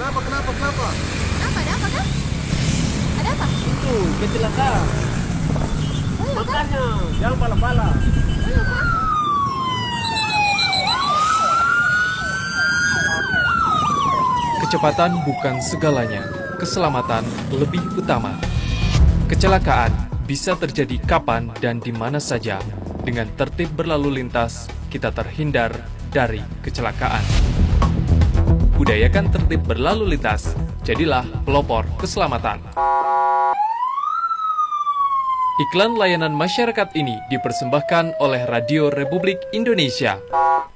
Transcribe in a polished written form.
Kenapa? Kenapa? Ada apa kan? Ada apa? Itu kecelakaan. Makanya jangan pala-pala. Kecepatan bukan segalanya, keselamatan lebih utama. Kecelakaan bisa terjadi kapan dan di mana saja. Dengan tertib berlalu lintas, kita terhindar dari kecelakaan. Budayakan tertib berlalu lintas, jadilah pelopor keselamatan. Iklan layanan masyarakat ini dipersembahkan oleh Radio Republik Indonesia.